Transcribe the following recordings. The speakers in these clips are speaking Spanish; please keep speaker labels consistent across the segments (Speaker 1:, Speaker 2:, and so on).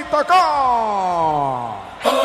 Speaker 1: y tocó.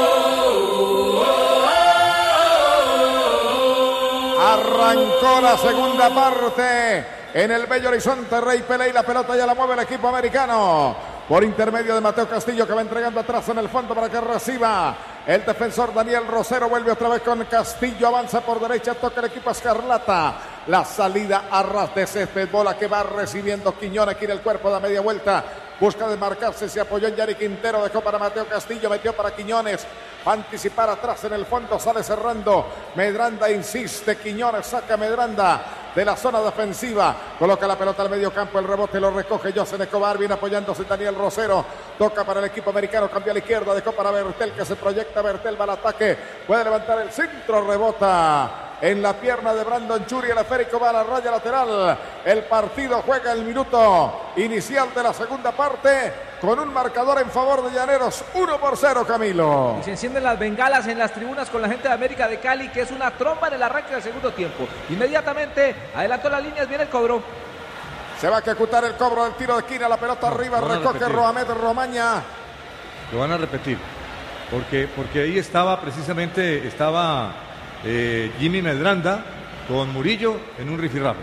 Speaker 1: Arrancó la segunda parte en el Bello Horizonte Rey Pelé y la pelota ya la mueve el equipo americano por intermedio de Mateo Castillo, que va entregando atrás en el fondo para que reciba el defensor Daniel Rosero. Vuelve otra vez con Castillo, avanza por derecha, toca el equipo escarlata. La salida a ras de césped, bola que va recibiendo Quiñones, quiere el cuerpo, da media vuelta, busca desmarcarse, se apoyó en Yari Quintero, dejó para Mateo Castillo, metió para Quiñones, va a anticipar atrás en el fondo, sale cerrando, Medranda insiste, Quiñones saca a Medranda de la zona defensiva, coloca la pelota al medio campo, el rebote lo recoge José Escobar, viene apoyándose Daniel Rosero, toca para el equipo americano, cambia a la izquierda, dejó para Bertel, que se proyecta, Bertel va al ataque, puede levantar el centro, rebota en la pierna de Brandon Churi, el esférico va a la raya lateral. El partido juega el minuto inicial de la segunda parte con un marcador en favor de Llaneros, 1-0, Camilo.
Speaker 2: Y se encienden las bengalas en las tribunas con la gente de América de Cali, que es una tromba en el arranque del segundo tiempo. Inmediatamente adelantó las líneas, viene el cobro.
Speaker 1: Se va a ejecutar el cobro del tiro de esquina, la pelota arriba, recoge Roamed Romaña.
Speaker 3: Lo van a repetir, porque ahí estaba precisamente, Jimmy Medranda con Murillo en un rifirrafe.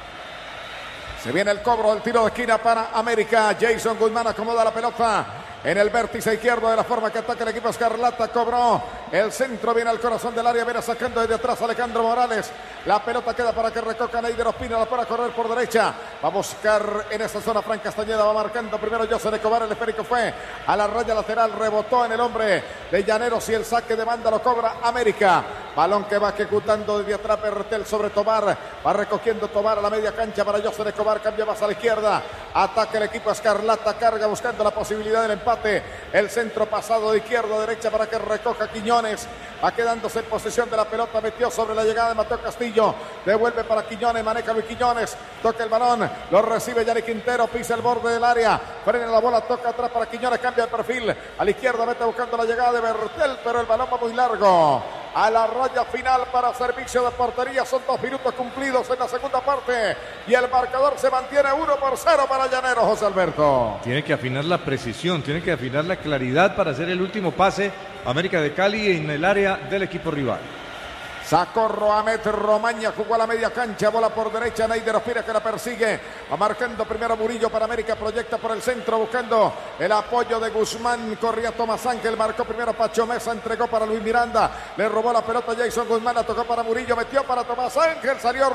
Speaker 1: Se viene el cobro del tiro de esquina para América. Jason Guzmán acomoda la pelota en el vértice izquierdo de la forma que ataca el equipo escarlata. Cobró el centro, viene al corazón del área, viene sacando desde atrás Alejandro Morales. La pelota queda para que recoja Neider Ospina, la para correr por derecha. Va a buscar en esa zona Fran Castañeda, va marcando primero José Escobar, el esférico fue a la raya lateral, rebotó en el hombre de Llaneros y el saque de banda lo cobra América. Balón que va ejecutando desde atrás Bertel sobre Tobar, va recogiendo Tobar a la media cancha para José Escobar, cambia más a la izquierda, ataca el equipo escarlata, carga buscando la posibilidad del empate. El centro pasado de izquierda a derecha para que recoja Quiñones, va quedándose en posesión de la pelota, metió sobre la llegada de Mateo Castillo, devuelve para Quiñones, maneja Luis Quiñones, toca el balón, lo recibe Yari Quintero, pisa el borde del área, frena la bola, toca atrás para Quiñones, cambia de perfil, a la izquierda mete buscando la llegada de Bertel, pero el balón va muy largo. A la raya final para servicio de portería, son 2 minutos cumplidos en la segunda parte y el marcador se mantiene 1-0 para Llaneros, José Alberto.
Speaker 3: Tiene que afinar la precisión, tiene que afinar la claridad para hacer el último pase América de Cali en el área del equipo rival.
Speaker 1: Sacó Roamed Romaña, jugó a la media cancha, bola por derecha, Neider Ospina que la persigue, va marcando primero Murillo para América, proyecta por el centro buscando el apoyo de Guzmán, corría Tomás Ángel, marcó primero Pacho Mesa, entregó para Luis Miranda, le robó la pelota Jason Guzmán, la tocó para Murillo, metió para Tomás Ángel, salió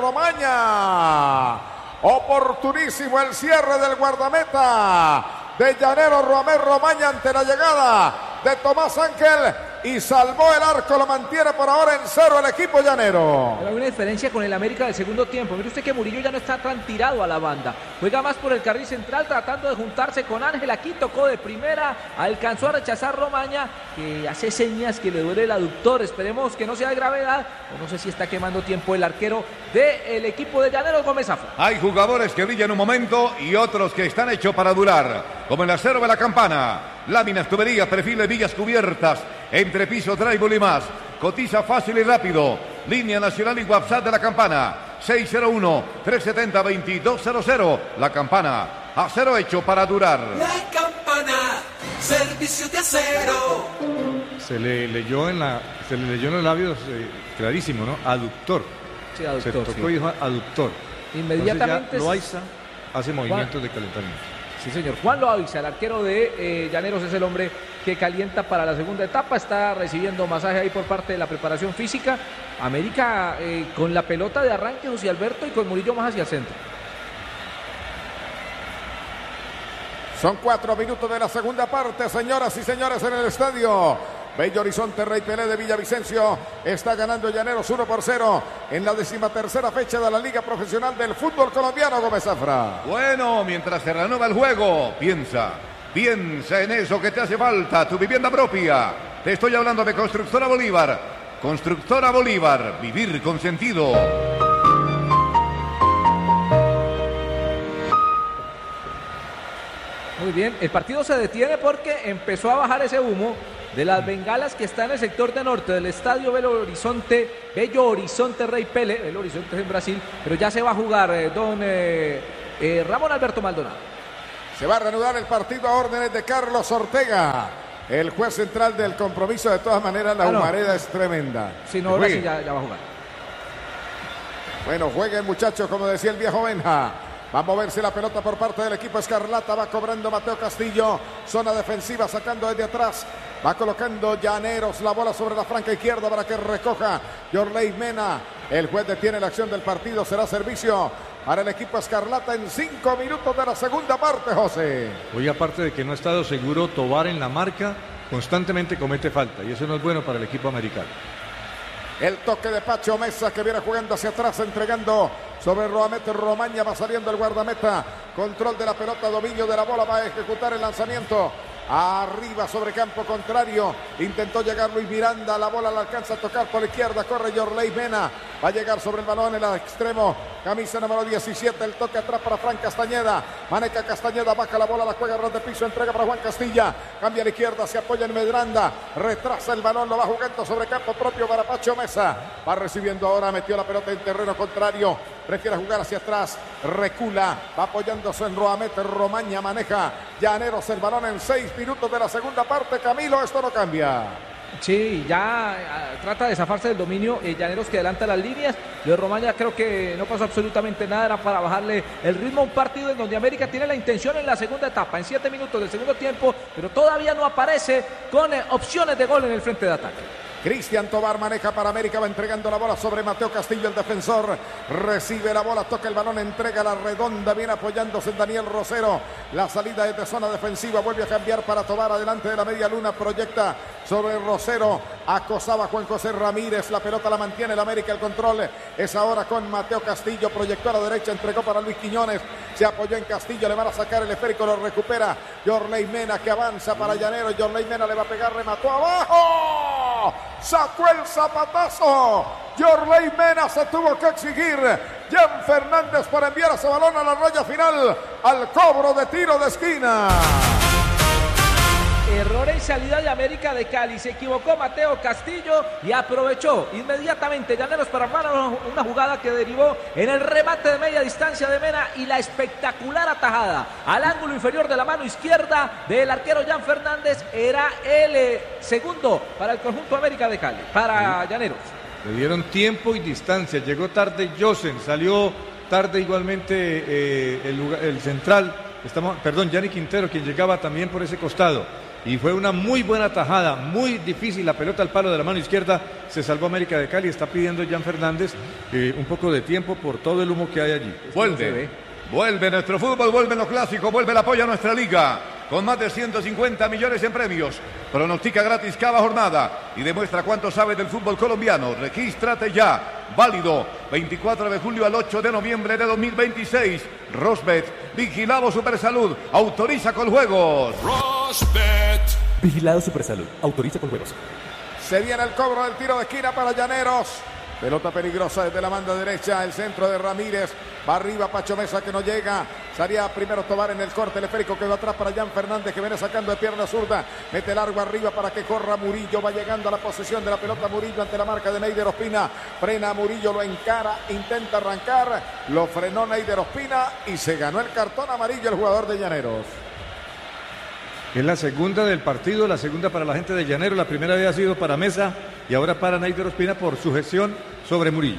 Speaker 1: Romaña, oportunísimo el cierre del guardameta de Llaneros, Roamed Romaña ante la llegada de Tomás Ángel y salvó el arco, lo mantiene por ahora en 0 el equipo llanero.
Speaker 2: Hay una diferencia con el América del segundo tiempo. Mire usted que Murillo ya no está tan tirado a la banda, juega más por el carril central tratando de juntarse con Ángel. Aquí tocó de primera, alcanzó a rechazar Romaña, que hace señas que le duele el aductor. Esperemos que no sea de gravedad, o no sé si está quemando tiempo el arquero del equipo de Llaneros, Gómez Zafra.
Speaker 4: Hay jugadores que brillan un momento y otros que están hechos para durar, como el acero de la Campana, láminas, tuberías, perfiles, villas cubiertas, entrepiso, drywall y más. Cotiza fácil y rápido. Línea nacional y WhatsApp de la Campana, 601-370-2200. La Campana, acero hecho para durar.
Speaker 5: La Campana, servicio de acero.
Speaker 3: Se le leyó en los labios clarísimo, ¿no? Aductor.
Speaker 2: Sí, aductor.
Speaker 3: Se tocó y dijo aductor.
Speaker 2: Inmediatamente
Speaker 3: Loaiza hace movimientos de calentamiento.
Speaker 2: Sí, señor. Juan Loaiza, el arquero de Llaneros, es el hombre que calienta para la segunda etapa. Está recibiendo masaje ahí por parte de la preparación física. América con la pelota de arranque, José Alberto, y con Murillo más hacia el centro.
Speaker 1: Son 4 minutos de la segunda parte, señoras y señores, en el estadio Bello Horizonte Rey Pelé de Villavicencio. Está ganando Llaneros 1-0 en la 13ª fecha de la Liga Profesional del Fútbol Colombiano, Gómez Zafra.
Speaker 4: Bueno, mientras se reanuda el juego, piensa en eso que te hace falta, tu vivienda propia. Te estoy hablando de Constructora Bolívar. Constructora Bolívar, vivir con sentido.
Speaker 2: Muy bien, el partido se detiene porque empezó a bajar ese humo de las bengalas que está en el sector de norte del estadio Bello Horizonte Rey Pelé. Bello Horizonte es en Brasil, pero ya se va a jugar don Ramón Alberto Maldonado.
Speaker 1: Se va a reanudar el partido a órdenes de Carlos Ortega, el juez central del compromiso. De todas maneras, la humareda es tremenda.
Speaker 2: Si no, ahora sí ya va a jugar.
Speaker 1: Bueno, jueguen, muchachos, como decía el viejo Benja. Va a moverse la pelota por parte del equipo escarlata. Va cobrando Mateo Castillo. Zona defensiva, sacando desde atrás. Va colocando Llaneros la bola sobre la franca izquierda para que recoja Yorley Mena. El juez detiene la acción del partido. Será servicio para el equipo escarlata en 5 minutos de la segunda parte, José.
Speaker 3: Hoy, aparte de que no ha estado seguro Tobar en la marca, constantemente comete falta. Y eso no es bueno para el equipo americano.
Speaker 1: El toque de Pacho Mesa, que viene jugando hacia atrás, entregando sobre Roamete Romaña. Va saliendo el guardameta. Control de la pelota, dominio de la bola. Va a ejecutar el lanzamiento. Arriba sobre campo contrario. Intentó llegar Luis Miranda. La bola la alcanza a tocar por la izquierda. Corre Yorley Mena. Va a llegar sobre el balón en el extremo. Camisa número 17. El toque atrás para Fran Castañeda. Maneca Castañeda. Baja la bola. La juega ras de piso. Entrega para Juan Castilla. Cambia a la izquierda. Se apoya en Medranda. Retrasa el balón. Lo va jugando sobre campo propio para Pacho Mesa. Va recibiendo ahora. Metió la pelota en terreno contrario. Prefiere jugar hacia atrás. Recula. Va apoyándose en Roamete Romaña. Maneja Llaneros el balón en 6 minutos de la segunda parte. Camilo, esto no cambia.
Speaker 2: Sí, ya trata de zafarse del dominio. Llaneros que adelanta las líneas. De Romaña creo que no pasó absolutamente nada. Era para bajarle el ritmo a un partido en donde América tiene la intención en la segunda etapa, en 7 minutos del segundo tiempo, pero todavía no aparece con opciones de gol en el frente de ataque.
Speaker 1: Cristian Tobar maneja para América, va entregando la bola sobre Mateo Castillo, el defensor. Recibe la bola, toca el balón, entrega la redonda, viene apoyándose en Daniel Rosero. La salida es de zona defensiva, vuelve a cambiar para Tobar, adelante de la media luna, proyecta sobre Rosero. Acosaba Juan José Ramírez, la pelota la mantiene el América, el control es ahora con Mateo Castillo, proyectó a la derecha, entregó para Luis Quiñones, se apoyó en Castillo, le van a sacar el esférico, lo recupera Yorley Mena, que avanza para Llanero. Yorley Mena le va a pegar, remató abajo. Sacó el zapatazo. Yorley Mena se tuvo que exigir. Jan Fernández para enviar ese balón a la raya final, al cobro de tiro de esquina.
Speaker 2: Error en salida de América de Cali. Se equivocó Mateo Castillo y aprovechó inmediatamente Llaneros para armar una jugada que derivó en el remate de media distancia de Mena y la espectacular atajada al ángulo inferior de la mano izquierda del arquero Jan Fernández. Era el segundo para el conjunto América de Cali, para Llaneros.
Speaker 3: Le dieron tiempo y distancia. Llegó tarde Josen, salió tarde igualmente el central. Yanni Quintero, quien llegaba también por ese costado. Y fue una muy buena tajada, muy difícil, la pelota al palo de la mano izquierda, se salvó América de Cali. Está pidiendo Jan Fernández un poco de tiempo por todo el humo que hay allí.
Speaker 4: Vuelve nuestro fútbol, vuelve lo clásico, vuelve el apoyo a nuestra liga, con más de 150 millones en premios. Pronostica gratis cada jornada y demuestra cuánto sabe del fútbol colombiano. Regístrate ya. Válido 24 de julio al 8 de noviembre de 2026. Rosbet, vigilado Supersalud, autoriza con juegos.
Speaker 6: Rosbet, vigilado Supersalud, autoriza con juegos.
Speaker 1: Se viene el cobro del tiro de esquina para Llaneros. Pelota peligrosa desde la banda derecha, el centro de Ramírez. Va arriba Pacho Mesa, que no llega. Salía primero Tobar en el corte, el esférico quedó atrás para Jan Fernández, que viene sacando de pierna zurda. Mete largo arriba para que corra Murillo. Va llegando a la posesión de la pelota Murillo ante la marca de Neider Ospina. Frena Murillo, lo encara, intenta arrancar. Lo frenó Neider Ospina y se ganó el cartón amarillo el jugador de Llaneros.
Speaker 3: Es la segunda del partido, la segunda para la gente de Llaneros. La primera había sido para Mesa y ahora para Neider Ospina por su gestión sobre Murillo.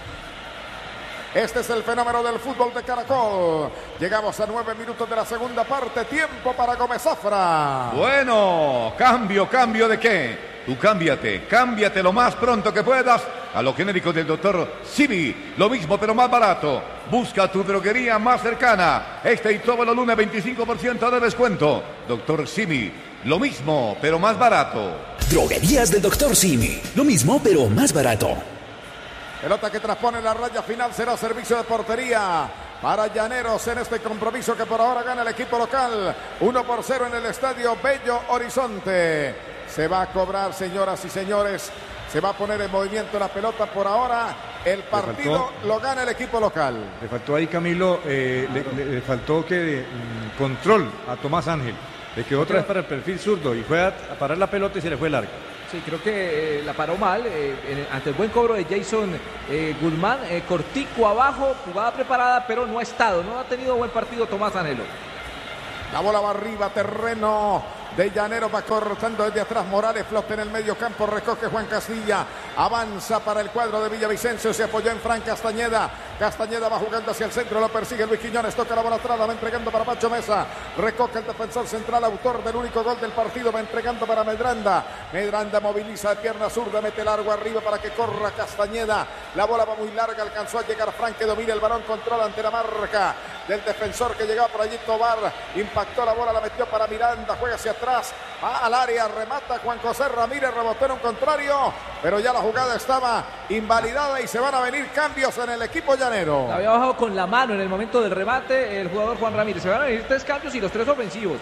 Speaker 1: Este es el fenómeno del fútbol de Caracol. Llegamos a 9 minutos de la segunda parte. Tiempo para Gómez Zafra.
Speaker 4: Bueno, ¿cambio de qué? Tú cámbiate lo más pronto que puedas a los genéricos del doctor Simi. Lo mismo pero más barato. Busca tu droguería más cercana. Este y todos los lunes 25% de descuento. Doctor Simi, lo mismo pero más barato.
Speaker 7: Droguerías del doctor Simi. Lo mismo pero más barato.
Speaker 1: Pelota que transpone la raya final, será servicio de portería para Llaneros en este compromiso que por ahora gana el equipo local. 1-0 en el estadio Bello Horizonte. Se va a cobrar, señoras y señores. Se va a poner en movimiento la pelota. Por ahora el partido lo gana el equipo local.
Speaker 3: Le faltó ahí, Camilo, le faltó control a Tomás Ángel. Le quedó otra vez para el perfil zurdo y fue a parar la pelota y se le fue larga.
Speaker 2: Sí, creo que la paró mal ante el buen cobro de Jason Guzmán, cortico abajo, jugada preparada, pero no ha tenido buen partido Tomás Anhelo.
Speaker 1: La bola va arriba, terreno de Llanero, va cortando desde atrás Morales, flota en el medio campo, recoge Juan Castilla, avanza para el cuadro de Villavicencio, se apoyó en Fran Castañeda, Castañeda va jugando hacia el centro, lo persigue Luis Quiñones, toca la bola atrás, la va entregando para Pacho Mesa, recoge el defensor central, autor del único gol del partido, va entregando para Medranda, Medranda moviliza de pierna zurda, mete largo arriba para que corra Castañeda, la bola va muy larga, alcanzó a llegar Fran que domina el balón, controla ante la marca del defensor que llegaba por allí, Tobar, impactó la bola, la metió para Miranda, juega hacia atrás, va al área, remata Juan José Ramírez, rebotó en un contrario, pero ya la jugada estaba invalidada y se van a venir cambios en el equipo llanero.
Speaker 2: Había bajado con la mano en el momento del remate el jugador Juan Ramírez. Se van a venir 3 cambios y los 3 ofensivos.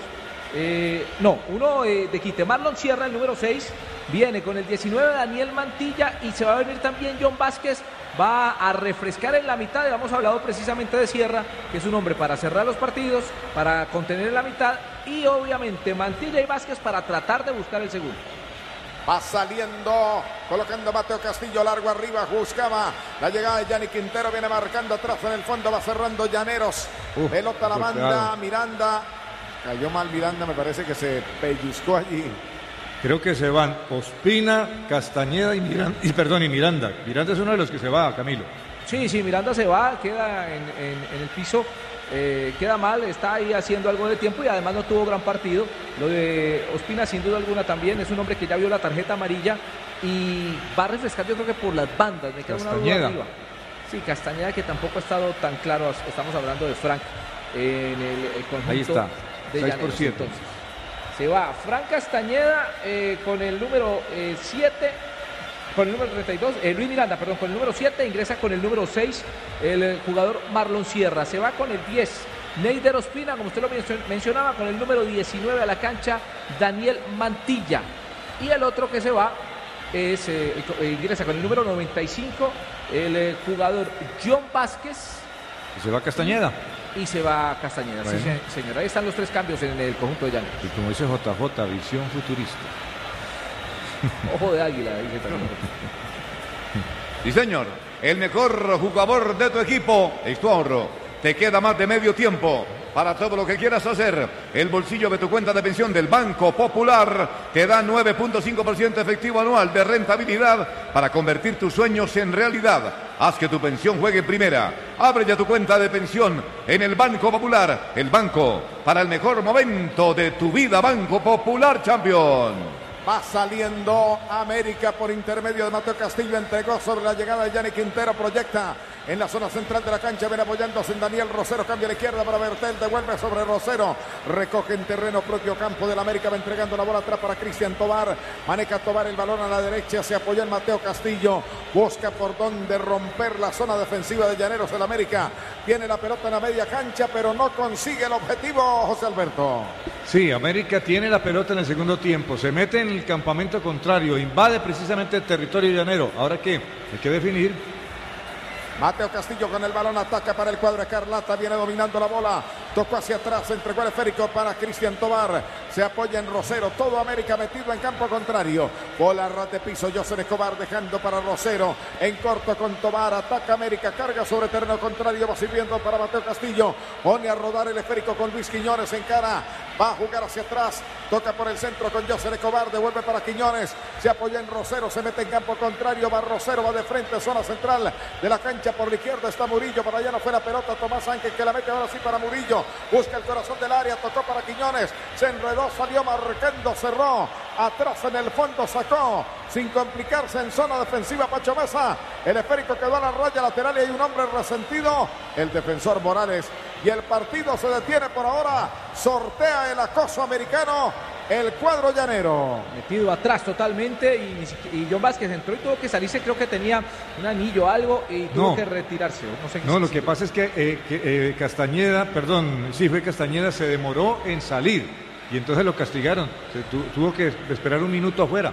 Speaker 2: Uno de quite. Marlon Sierra, el número 6, viene con el 19 Daniel Mantilla y se va a venir también John Vázquez. Va a refrescar en la mitad, hemos hablado precisamente de Sierra, que es un hombre para cerrar los partidos, para contener en la mitad, y obviamente Mantilla y Vázquez para tratar de buscar el segundo.
Speaker 1: Va saliendo, colocando Mateo Castillo largo arriba, buscaba la llegada de Yanni Quintero, viene marcando atrás en el fondo, va cerrando Llaneros, pelota a la banda, Miranda, cayó mal Miranda, me parece que se pellizcó allí.
Speaker 3: Creo que se van Ospina, Castañeda y Miranda. Miranda es uno de los que se va, Camilo.
Speaker 2: Sí, Miranda se va, queda en el piso, queda mal, está ahí haciendo algo de tiempo y además no tuvo gran partido. Lo de Ospina sin duda alguna también, es un hombre que ya vio la tarjeta amarilla y va a refrescar yo creo que por las bandas, me queda una duda arriba. Sí, Castañeda que tampoco ha estado tan claro, estamos hablando de Frank en el conjunto.
Speaker 3: Ahí está,
Speaker 2: de
Speaker 3: 6%.
Speaker 2: Entonces, se va Frank Castañeda con el número 7, con el número 32, Luis Miranda, perdón, con el número 7, ingresa con el número 6, el jugador Marlon Sierra, se va con el 10, Neider Ospina, como usted lo mencionaba, con el número 19 a la cancha, Daniel Mantilla, y el otro que se va es, ingresa con el número 95, el jugador John Vázquez.
Speaker 3: Y se va Castañeda.
Speaker 2: Y se va Castañeda, bueno. Sí señor, ahí están los 3 cambios en el conjunto de Llaneros.
Speaker 3: Y como dice JJ, visión futurista.
Speaker 2: Ojo de águila, dice también.
Speaker 4: Sí señor, el mejor jugador de tu equipo es tu ahorro. Te queda más de medio tiempo para todo lo que quieras hacer. El bolsillo de tu cuenta de pensión del Banco Popular te da 9.5% efectivo anual de rentabilidad para convertir tus sueños en realidad. Haz que tu pensión juegue en primera. Abre ya tu cuenta de pensión en el Banco Popular. El banco para el mejor momento de tu vida. Banco Popular Champion.
Speaker 1: Va saliendo América por intermedio de Mateo Castillo, entregó sobre la llegada de Yanni Quintero, proyecta en la zona central de la cancha, viene apoyándose en Daniel Rosero, cambia a la izquierda para Bertel, devuelve sobre Rosero, recoge en terreno propio campo del América, va entregando la bola atrás para Cristian Tobar, maneja Tobar el balón a la derecha, se apoyó en Mateo Castillo, busca por donde romper la zona defensiva de Llaneros del América, tiene la pelota en la media cancha, pero no consigue el objetivo, José Alberto.
Speaker 3: Sí, América tiene la pelota en el segundo tiempo, se mete en el campamento contrario, invade precisamente el territorio llanero. ¿Ahora qué? Hay que definir.
Speaker 1: Mateo Castillo con el balón, ataca para el cuadro Escarlata, viene dominando la bola, tocó hacia atrás, entregó el esférico para Cristian Tobar, se apoya en Rosero, todo América metido en campo contrario, bola ras de piso, José Escobar dejando para Rosero, en corto con Tobar, ataca América, carga sobre terreno contrario, va sirviendo para Mateo Castillo, pone a rodar el esférico con Luis Quiñones en cara, va a jugar hacia atrás, toca por el centro con José Escobar, devuelve para Quiñones, se apoya en Rosero, se mete en campo contrario, va Rosero, va de frente, zona central de la cancha, por la izquierda está Murillo, para allá no fue la pelota, Tomás Ángel que la mete ahora sí para Murillo, busca el corazón del área, tocó para Quiñones, se enredó, salió marcando, cerró, atrás en el fondo sacó, sin complicarse en zona defensiva Pacho Mesa, el esférico quedó a la raya lateral y hay un hombre resentido, el defensor Morales, y el partido se detiene por ahora, sortea el acoso americano, el cuadro llanero.
Speaker 2: Metido atrás totalmente y John Vázquez entró y tuvo que salirse, creo que tenía un anillo o algo y tuvo que retirarse.
Speaker 3: No, lo que pasa es que Castañeda, fue Castañeda, se demoró en salir y entonces lo castigaron, tuvo que esperar un minuto afuera.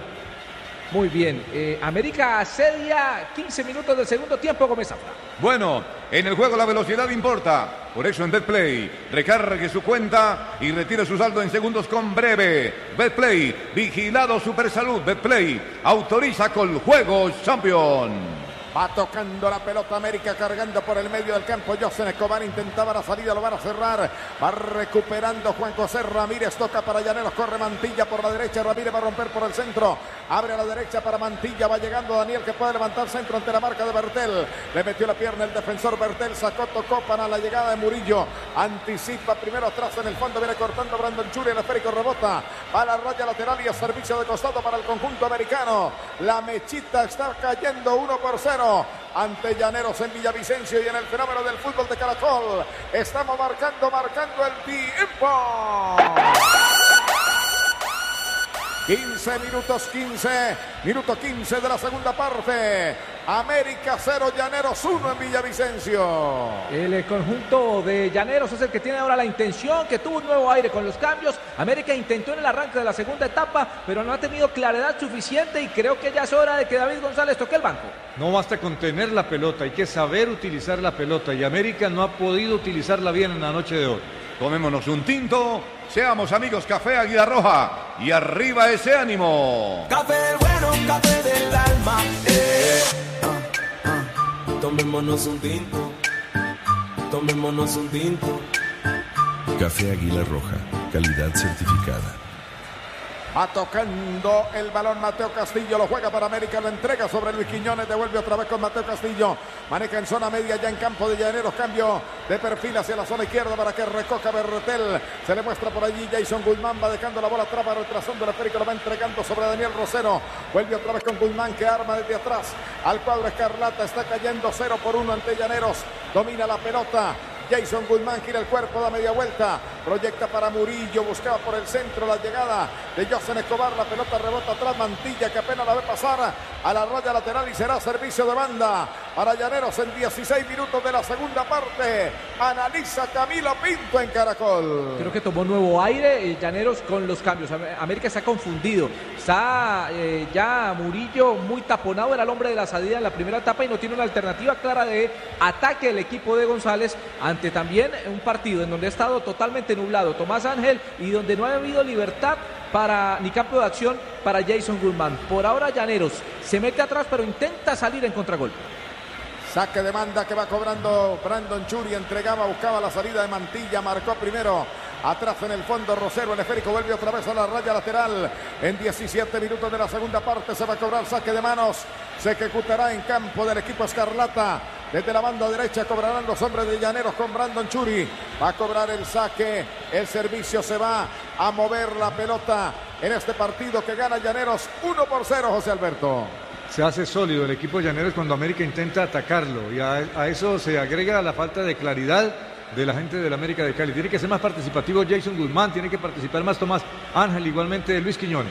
Speaker 2: Muy bien, América asedia 15 minutos del segundo tiempo, Gómez Zafra.
Speaker 4: Bueno, en el juego la velocidad importa, por eso en Betplay, recargue su cuenta y retire su saldo en segundos con breve. Betplay, vigilado Supersalud, Betplay, autoriza con Juegos Champion.
Speaker 1: Va tocando la pelota América, cargando por el medio del campo. José Escobar intentaba la salida, lo van a cerrar. Va recuperando Juan José Ramírez, toca para Llaneros, corre Mantilla por la derecha. Ramírez va a romper por el centro. Abre a la derecha para Mantilla, va llegando Daniel que puede levantar centro ante la marca de Bertel. Le metió la pierna el defensor Bertel, sacó, tocó para la llegada de Murillo. Anticipa primero atrás en el fondo, viene cortando Brandon Churi, el esférico rebota. Va a la raya lateral y a servicio de costado para el conjunto americano. La mechita está cayendo 1-0 ante Llaneros en Villavicencio y en el fenómeno del fútbol de Caracol. Estamos marcando el tiempo. 15 minutos, 15 de la segunda parte. América 0, Llaneros 1 en Villavicencio.
Speaker 2: El conjunto de Llaneros es el que tiene ahora la intención, que tuvo un nuevo aire con los cambios. América intentó en el arranque de la segunda etapa, pero no ha tenido claridad suficiente y creo que ya es hora de que David González toque el banco.
Speaker 3: No basta con tener la pelota, hay que saber utilizar la pelota y América no ha podido utilizarla bien en la noche de hoy.
Speaker 4: Tomémonos un tinto, seamos amigos Café Águila Roja y arriba ese ánimo.
Speaker 5: Café bueno, café del alma. Tomémonos un tinto, tomémonos un tinto.
Speaker 8: Café Águila Roja, calidad certificada.
Speaker 1: Va tocando el balón Mateo Castillo, lo juega para América, lo entrega sobre Luis Quiñones, devuelve otra vez con Mateo Castillo, maneja en zona media ya en campo de Llaneros, cambio de perfil hacia la zona izquierda para que recoja Bertel, se le muestra por allí Jason Guzmán, va dejando la bola atrás, va retrasando el esférico, lo va entregando sobre Daniel Rosero, vuelve otra vez con Guzmán que arma desde atrás al cuadro escarlata, está cayendo 0-1 ante Llaneros, domina la pelota. Jason Guzmán gira el cuerpo, da media vuelta, proyecta para Murillo, buscaba por el centro la llegada de José Escobar, la pelota rebota atrás, Mantilla que apenas la ve pasar a la raya lateral y será servicio de banda para Llaneros en 16 minutos de la segunda parte. Analiza Camilo Pinto en Caracol.
Speaker 2: Creo que tomó nuevo aire Llaneros con los cambios. América está confundido, está ya Murillo muy taponado, era el hombre de la salida en la primera etapa y no tiene una alternativa clara de ataque el equipo de González ante también un partido en donde ha estado totalmente nublado Tomás Ángel y donde no ha habido libertad ni campo de acción para Jason Guzmán. Por ahora Llaneros se mete atrás pero intenta salir en contragolpe.
Speaker 1: Saque de banda que va cobrando Brandon Churi, entregaba, buscaba la salida de Mantilla, marcó primero. Atrás en el fondo Rosero, el esférico vuelve otra vez a la raya lateral. En 17 minutos de la segunda parte se va a cobrar saque de manos. Se ejecutará en campo del equipo escarlata. Desde la banda derecha cobrarán los hombres de Llaneros con Brandon Churi. Va a cobrar el saque. El servicio se va a mover la pelota en este partido que gana Llaneros 1-0, José Alberto.
Speaker 3: Se hace sólido el equipo de Llaneros cuando América intenta atacarlo y a eso se agrega la falta de claridad de la gente del América de Cali. Tiene que ser más participativo Jason Guzmán, tiene que participar más Tomás Ángel, igualmente Luis Quiñones.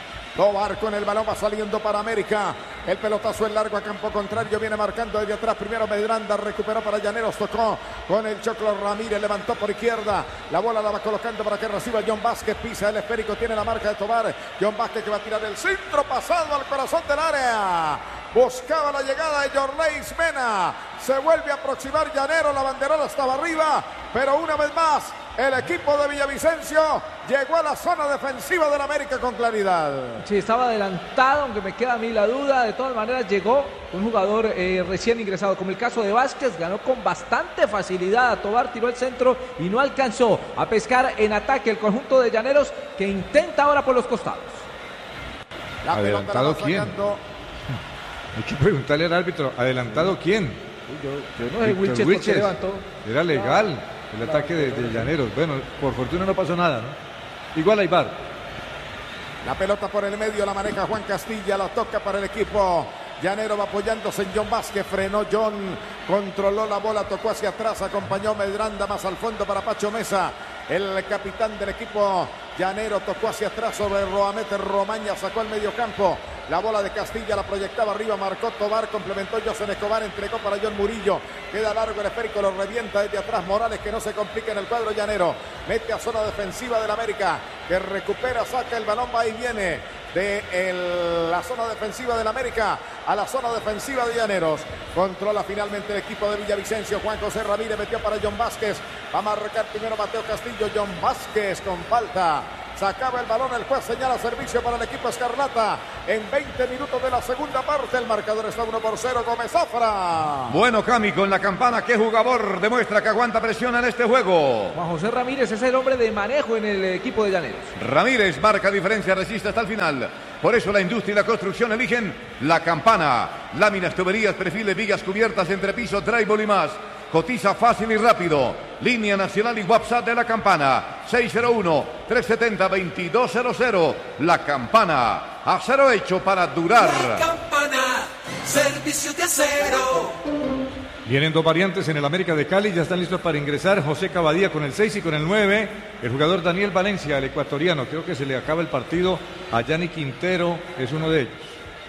Speaker 1: Tobar con el balón va saliendo para América. El pelotazo en largo a campo contrario. Viene marcando desde atrás. Primero Medranda. Recuperó para Llaneros. Tocó con el Choclo Ramírez. Levantó por izquierda. La bola la va colocando para que reciba John Vázquez. Pisa el esférico. Tiene la marca de Tobar. John Vázquez que va a tirar el centro pasado al corazón del área. Buscaba la llegada de Jorleis Mena. Se vuelve a aproximar Llaneros. La banderola estaba arriba. Pero una vez más, el equipo de Villavicencio llegó a la zona defensiva del América con claridad.
Speaker 2: Sí, estaba adelantado, aunque me queda a mí la duda. De todas maneras, llegó un jugador recién ingresado, como el caso de Vázquez. Ganó con bastante facilidad a Tobar, tiró el centro y no alcanzó a pescar en ataque el conjunto de Llaneros, que intenta ahora por los costados.
Speaker 1: La
Speaker 3: ¿Adelantado quién? Hay que preguntarle al árbitro, ¿adelantado quién?
Speaker 2: Yo no sé, Wilches, ¿por qué levantó?
Speaker 3: Era legal el ataque de Llaneros. Bueno, por fortuna no pasó nada, ¿no? Igual hay VAR.
Speaker 1: La pelota por el medio la maneja Juan Castilla, la toca para el equipo. Llanero va apoyándose en John Vázquez, frenó John, controló la bola, tocó hacia atrás, acompañó Medranda más al fondo para Pacho Mesa. El capitán del equipo Llanero tocó hacia atrás sobre Roamete Romaña, sacó al medio campo. La bola de Castilla la proyectaba arriba, marcó Tobar, complementó José Escobar, entregó para John Murillo. Queda largo el esférico, lo revienta desde atrás Morales, que no se complica en el cuadro llanero. Mete a zona defensiva del América, que recupera, saca el balón, va y viene de la zona defensiva del América a la zona defensiva de Llaneros. Controla finalmente el equipo de Villavicencio. Juan José Ramírez metió para John Vázquez. Va a marcar primero Mateo Castillo. John Vázquez con falta Sacaba el balón, el juez señala servicio para el equipo escarlata. En 20 minutos de la segunda parte, el marcador está 1-0. Gómez Zafra.
Speaker 4: Bueno, Cami, con la campana, ¿qué jugador demuestra que aguanta presión en este juego?
Speaker 2: Juan José Ramírez es el hombre de manejo en el equipo de Llaneros.
Speaker 4: Ramírez marca diferencia, resiste hasta el final. Por eso la industria y la construcción eligen la campana. Láminas, tuberías, perfiles, vigas cubiertas, entrepiso, drywall y más. Cotiza fácil y rápido. Línea nacional y WhatsApp de la campana. 601-370-2200. La campana. Acero hecho para durar.
Speaker 5: La campana. Servicio de acero.
Speaker 3: Vienen dos variantes en el América de Cali, ya están listos para ingresar José Cavadía con el 6 y con el 9, el jugador Daniel Valencia, el ecuatoriano. Creo que se le acaba el partido a Yanni Quintero, es uno de ellos.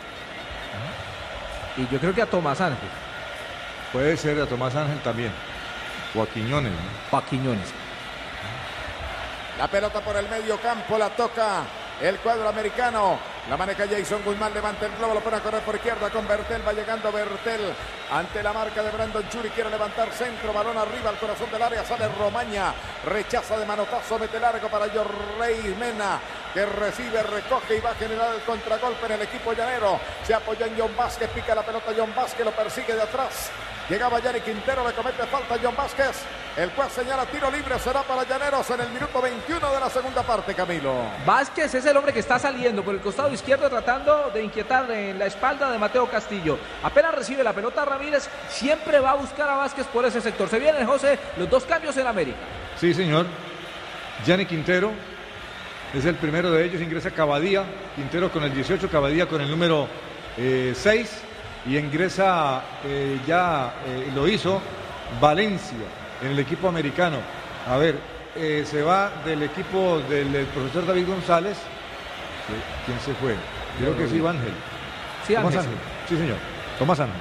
Speaker 2: Y yo creo que a Tomás Ángel.
Speaker 3: Puede ser a Tomás Ángel también, o a Quiñones, ¿no?
Speaker 2: O a Quiñones.
Speaker 1: La pelota por el medio campo, la toca el cuadro americano. La maneja Jason Guzmán, levanta el globo, lo pone a correr por izquierda con Bertel. Va llegando Bertel ante la marca de Brandon Churi. Quiere levantar centro, balón arriba al corazón del área. Sale Romaña, rechaza de manotazo, mete largo para Yorley Mena, que recibe, recoge y va a generar el contragolpe en el equipo llanero. Se apoya en John Vázquez, pica la pelota John Vázquez, lo persigue de atrás. Llegaba Yanni Quintero, le comete falta John Vázquez. El cual señala tiro libre, será para Llaneros en el minuto 21 de la segunda parte, Camilo.
Speaker 2: Vázquez es el hombre que está saliendo por el costado izquierdo tratando de inquietar en la espalda de Mateo Castillo. Apenas recibe la pelota Ramírez, siempre va a buscar a Vázquez por ese sector. Se vienen, José, los dos cambios en América.
Speaker 3: Sí, señor. Yanni Quintero es el primero de ellos, ingresa Cavadía. Quintero con el 18, Cavadía con el número 6. Y ingresa, lo hizo, Valencia en el equipo americano. A ver, se va del equipo del profesor David González. ¿Quién se fue? Creo que sí, Ángel.
Speaker 2: Sí,
Speaker 3: Tomás
Speaker 2: Ángel.
Speaker 3: Ángel. Sí, señor. Tomás Ángel.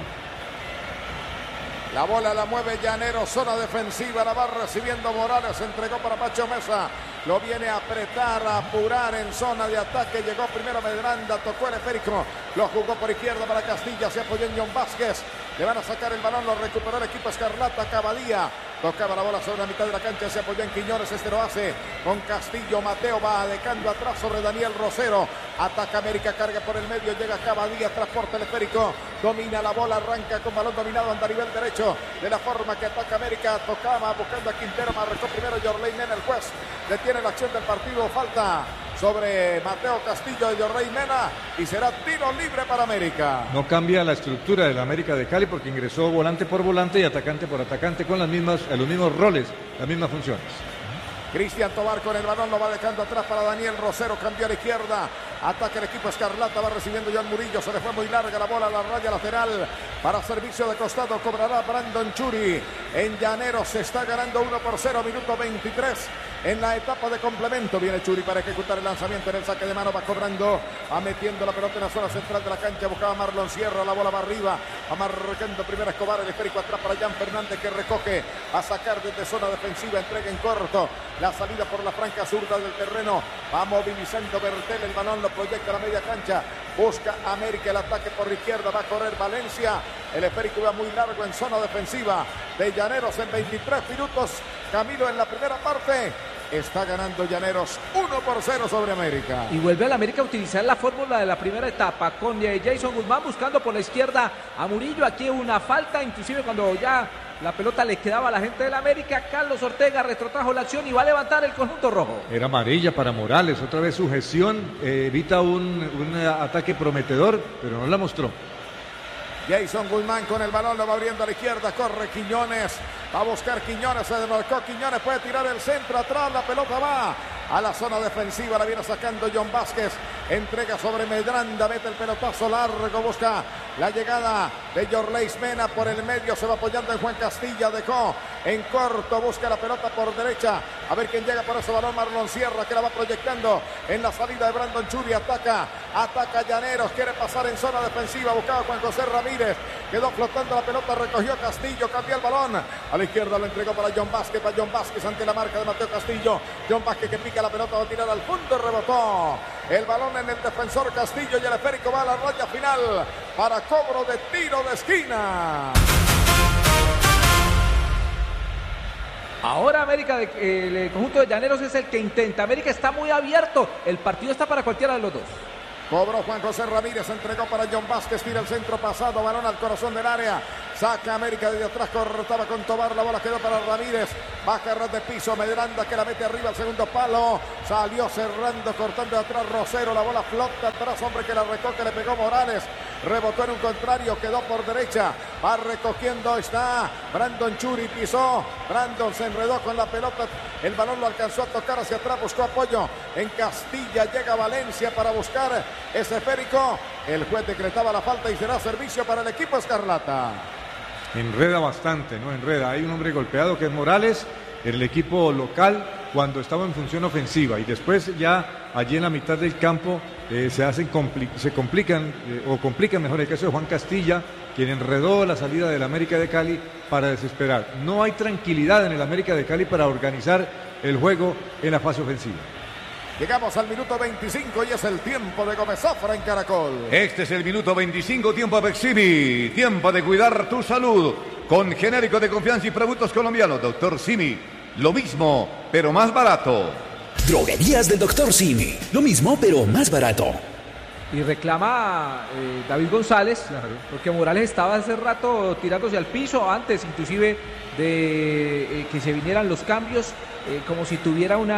Speaker 1: La bola la mueve Llaneros, zona defensiva, la va recibiendo Morales, entregó para Pacho Mesa, lo viene a apretar, a apurar en zona de ataque, llegó primero Medranda, tocó el esférico, lo jugó por izquierda para Castilla, se apoyó en John Vázquez, le van a sacar el balón, lo recuperó el equipo escarlata, Cavadía, tocaba la bola sobre la mitad de la cancha, se apoyó en Quiñones, este lo hace con Castillo, Mateo va dejando atrás sobre Daniel Rosero, ataca América, carga por el medio, llega Cavadía, transporta el esférico, domina la bola, arranca con balón dominado, anda a nivel derecho, de la forma que ataca América, tocaba buscando a Quintero, marcó primero Yorley Mena, el juez detiene la acción del partido, falta sobre Mateo Castillo de Yorley Mena y será tiro libre para América.
Speaker 3: No cambia la estructura del América de Cali porque ingresó volante por volante y atacante por atacante con los mismos roles, las mismas funciones.
Speaker 1: Cristian Tobar con el balón, lo va dejando atrás para Daniel Rosero, cambió a la izquierda, ataca el equipo escarlata, va recibiendo John Murillo, se le fue muy larga la bola a la raya lateral, para servicio de costado cobrará Brandon Churi, en Llaneros se está ganando 1-0, minuto 23, en la etapa de complemento, viene Churi para ejecutar el lanzamiento en el saque de mano, va cobrando, va metiendo la pelota en la zona central de la cancha, buscaba Marlon Sierra, la bola va arriba, va marcando primero Escobar, el esférico atrás para Jan Fernández que recoge, a sacar desde zona defensiva, entrega en corto, la salida por la franja zurda del terreno, va movilizando Bertel, el balón lo proyecta a la media cancha, busca América el ataque por la izquierda, va a correr Valencia, el esférico va muy largo en zona defensiva de Llaneros en 23 minutos, Camilo en la primera parte, está ganando Llaneros 1-0 sobre América.
Speaker 2: Y vuelve al América a utilizar la fórmula de la primera etapa con Jason Guzmán buscando por la izquierda a Murillo, aquí una falta, inclusive cuando ya la pelota le quedaba a la gente del América, Carlos Ortega retrotrajo la acción y va a levantar el conjunto rojo.
Speaker 3: Era amarilla para Morales, otra vez sujeción, evita un ataque prometedor, pero no la mostró.
Speaker 1: Jason Guzmán con el balón, lo va abriendo a la izquierda, corre Quiñones, va a buscar Quiñones, se desmarcó Quiñones, puede tirar el centro atrás, la pelota va a la zona defensiva, la viene sacando John Vázquez, entrega sobre Medranda, mete el pelotazo largo, busca la llegada de Yorley Mena por el medio, se va apoyando en Juan Castilla, dejó en corto, busca la pelota por derecha, a ver quién llega por ese balón, Marlon Sierra que la va proyectando en la salida de Brandon Churi, ataca Llaneros, quiere pasar en zona defensiva, buscaba Juan José Ramírez, quedó flotando la pelota, recogió Castillo, cambió el balón, a la izquierda lo entregó para John Vázquez ante la marca de Mateo Castillo, John Vázquez que pica la pelota, va a tirar al fondo, rebotó el balón en el defensor Castillo y el esférico va a la raya final para cobro de tiro de esquina.
Speaker 2: Ahora América, el conjunto de Llaneros es el que intenta. América está muy abierto. El partido está para cualquiera de los dos.
Speaker 1: Cobró Juan José Ramírez, entregó para John Vázquez, tira el centro pasado, balón al corazón del área, saca América desde atrás, cortaba con Tobar, la bola quedó para Ramírez, baja a ras de piso, Medranda que la mete arriba al segundo palo, salió cerrando, cortando de atrás Rosero, la bola flota atrás, hombre que la recoge, le pegó Morales, rebotó en un contrario, quedó por derecha, va recogiendo, está Brandon Churi, pisó, Brandon se enredó con la pelota, el balón lo alcanzó a tocar hacia atrás, buscó apoyo en Castilla, llega Valencia para buscar ese esférico, el juez decretaba la falta y será servicio para el equipo escarlata.
Speaker 3: Enreda bastante, ¿no? Enreda. Hay un hombre golpeado que es Morales, el equipo local, cuando estaba en función ofensiva. Y después ya allí en la mitad del campo se complican, o complican mejor el caso de Juan Castilla, quien enredó la salida del América de Cali para desesperar. No hay tranquilidad en el América de Cali para organizar el juego en la fase ofensiva.
Speaker 1: Llegamos al minuto 25 y es el tiempo de Gómez Zafra en Caracol.
Speaker 4: Este es el minuto 25, tiempo de Simi. Tiempo de cuidar tu salud. Con genérico de confianza y productos colombianos. Dr. Simi. Lo mismo, pero más barato.
Speaker 7: Droguerías del Dr. Simi. Lo mismo, pero más barato.
Speaker 2: Y reclama David González, porque Morales estaba hace rato tirándose al piso, antes inclusive de que se vinieran los cambios, como si tuviera un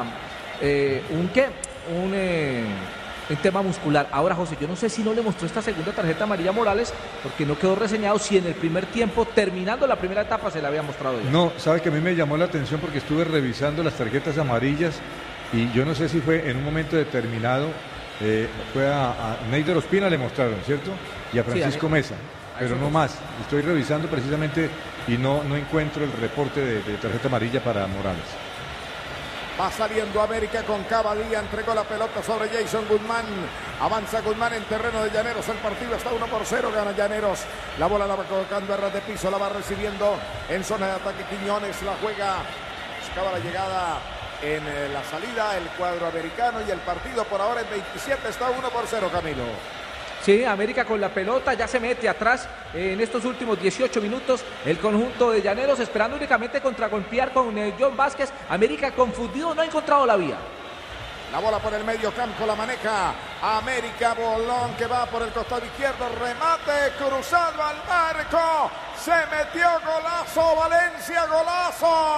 Speaker 2: tema muscular. Ahora, José, yo no sé si no le mostró esta segunda tarjeta amarilla a Morales, porque no quedó reseñado si en el primer tiempo, terminando la primera etapa, se le había mostrado ya.
Speaker 3: No, sabe que a mí me llamó la atención porque estuve revisando las tarjetas amarillas y yo no sé si fue en un momento determinado, fue a Neider Ospina le mostraron, ¿cierto? Y a Francisco Mesa, pero no más. Estoy revisando precisamente y no encuentro el reporte de tarjeta amarilla para Morales.
Speaker 1: Va saliendo América con Cavadía, entregó la pelota sobre Jason Guzmán, avanza Guzmán en terreno de Llaneros, el partido está 1-0, gana Llaneros, la bola la va colocando a ras de piso, la va recibiendo en zona de ataque Quiñones, la juega, buscaba la llegada en la salida, el cuadro americano y el partido por ahora en 27 está 1-0, Camilo.
Speaker 2: Sí, América con la pelota ya se mete atrás en estos últimos 18 minutos. El conjunto de Llaneros esperando únicamente contragolpear con John Vázquez. América confundido, no ha encontrado la vía.
Speaker 1: La bola por el medio campo la maneja América, bolón que va por el costado izquierdo, remate cruzado al marco, se metió, golazo Valencia, golazo.